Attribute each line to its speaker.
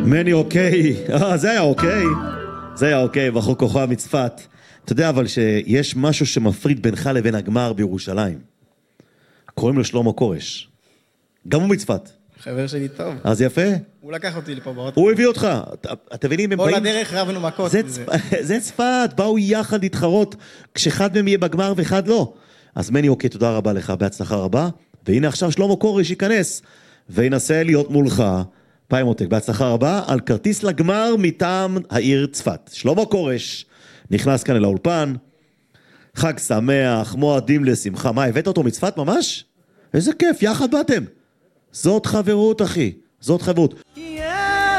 Speaker 1: מני אוקיי, זה היה אוקיי. זה היה אוקיי, בחור כוכב מצפת. אתה יודע אבל שיש משהו שמפריד בינך לבין הגמר בירושלים. קוראים לו שלמה קורש. גם הוא מצפת.
Speaker 2: חבר שלי טוב.
Speaker 1: אז יפה.
Speaker 2: הוא לקח אותי לפה באוטו.
Speaker 1: הוא הביא אותך. אתם מבינים, הם
Speaker 2: כל
Speaker 1: באים...
Speaker 2: הדרך רבנו מכות.
Speaker 1: זה צפת, באו יחד להתחרות, כשאחד מהם יהיה בגמר ואחד לא. אז מני אוקיי, תודה רבה לך, בהצלחה רבה. והנה עכשיו שלמה קורש ייכנס, וינסה להיות מולך. פיימוטק, בהצלחה רבה, על כרטיס לגמר מטעם העיר צפת. שלמה קורש נכנס כאן אל האולפן, חג שמח, מועדים לשמחה. מה, הבאת אותו מצפת ממש? איזה כיף, יחד באתם. זאת חברות, אחי, זאת חברות.